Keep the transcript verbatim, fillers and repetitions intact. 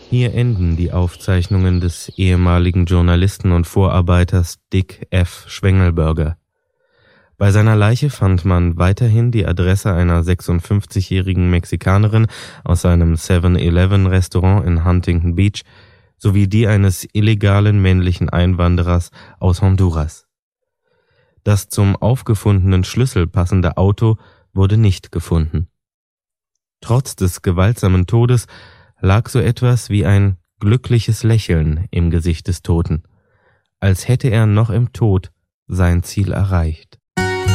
Hier enden die Aufzeichnungen des ehemaligen Journalisten und Vorarbeiters Dick F. Schwengelberger. Bei seiner Leiche fand man weiterhin die Adresse einer sechsundfünfzigjährigen Mexikanerin aus einem seven eleven Restaurant in Huntington Beach sowie die eines illegalen männlichen Einwanderers aus Honduras. Das zum aufgefundenen Schlüssel passende Auto wurde nicht gefunden. Trotz des gewaltsamen Todes lag so etwas wie ein glückliches Lächeln im Gesicht des Toten, als hätte er noch im Tod sein Ziel erreicht.